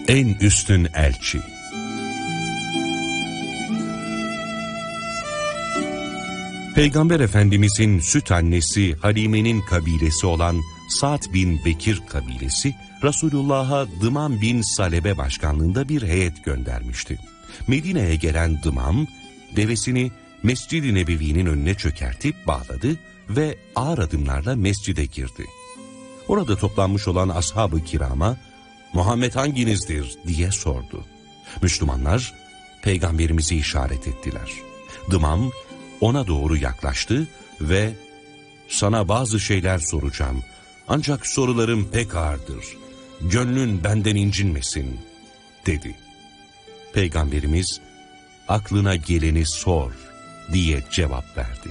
en üstün elçi. Peygamber Efendimizin süt annesi Halime'nin kabilesi olan Sa'd bin Bekir kabilesi, Resulullah'a Dıman bin Salebe başkanlığında bir heyet göndermişti. Medine'ye gelen Dıman, devesini Mescid-i Nebevi'nin önüne çökertip bağladı ve ağır adımlarla mescide girdi. Orada toplanmış olan ashab-ı kirama, "Muhammed hanginizdir?" diye sordu. Müslümanlar, Peygamberimizi işaret ettiler. Dıman, ona doğru yaklaştı ve "Sana bazı şeyler soracağım. Ancak sorularım pek ağırdır. Gönlün benden incinmesin," dedi. Peygamberimiz, "Aklına geleni sor," diye cevap verdi.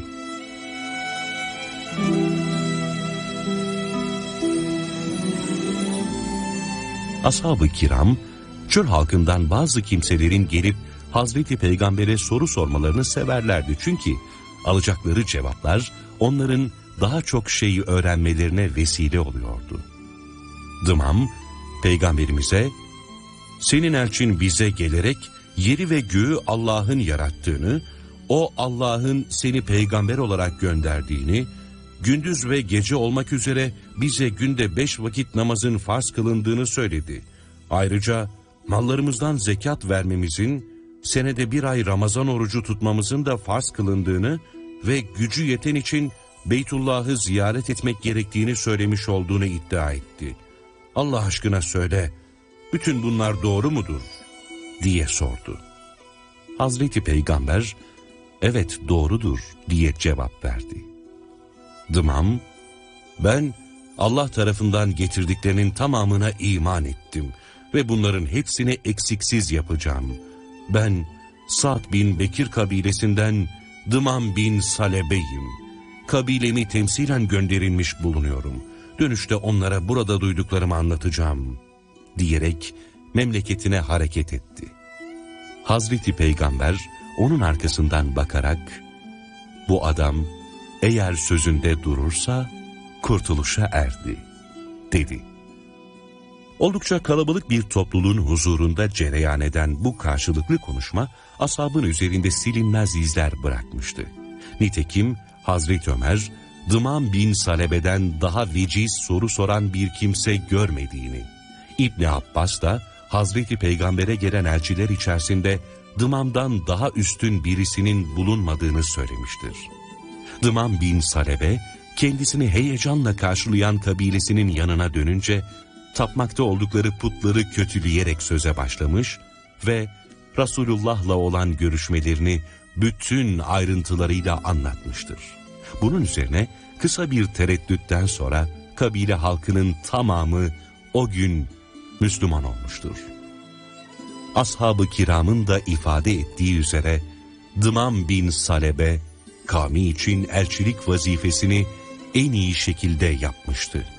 Ashab-ı kiram, çöl halkından bazı kimselerin gelip Hazreti Peygamber'e soru sormalarını severlerdi. Çünkü alacakları cevaplar onların daha çok şeyi öğrenmelerine vesile oluyordu. Dıman, Peygamberimize, "Senin elçin bize gelerek yeri ve göğü Allah'ın yarattığını, o Allah'ın seni peygamber olarak gönderdiğini, gündüz ve gece olmak üzere bize günde 5 vakit namazın farz kılındığını söyledi. Ayrıca mallarımızdan zekat vermemizin, senede 1 ay Ramazan orucu tutmamızın da farz kılındığını ve gücü yeten için Beytullah'ı ziyaret etmek gerektiğini söylemiş olduğunu iddia etti. Allah aşkına söyle, bütün bunlar doğru mudur?" diye sordu. Hazreti Peygamber, "Evet doğrudur," diye cevap verdi. Dıman, "Ben Allah tarafından getirdiklerinin tamamına iman ettim ve bunların hepsini eksiksiz yapacağım. Ben Sa'd bin Bekir kabilesinden Dıman bin Salebe'yim. Kabilemi temsilen gönderilmiş bulunuyorum. Dönüşte onlara burada duyduklarımı anlatacağım," diyerek memleketine hareket etti. Hazreti Peygamber onun arkasından bakarak, "Bu adam eğer sözünde durursa kurtuluşa erdi," dedi. Oldukça kalabalık bir topluluğun huzurunda cereyan eden bu karşılıklı konuşma ashabın üzerinde silinmez izler bırakmıştı. Nitekim Hazreti Ömer, Dıman bin Salebe'den daha veciz soru soran bir kimse görmediğini, İbni Abbas da Hazreti Peygamber'e gelen elçiler içerisinde Dıman'dan daha üstün birisinin bulunmadığını söylemiştir. Dıman bin Salebe, kendisini heyecanla karşılayan kabilesinin yanına dönünce, tapmakta oldukları putları kötüleyerek söze başlamış ve Resulullah'la olan görüşmelerini bütün ayrıntılarıyla anlatmıştır. Bunun üzerine kısa bir tereddütten sonra kabile halkının tamamı o gün Müslüman olmuştur. Ashab-ı kiramın da ifade ettiği üzere Dıman bin Salebe, kavmi için elçilik vazifesini en iyi şekilde yapmıştı.